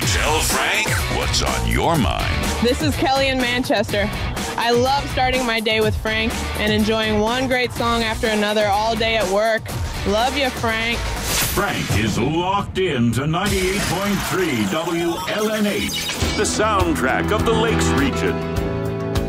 Tell Frank what's on your mind. This is Kelly in Manchester. I love starting my day with Frank and enjoying one great song after another all day at work. Love you, Frank. Frank is locked in to 98.3 WLNH, the soundtrack of the Lakes region.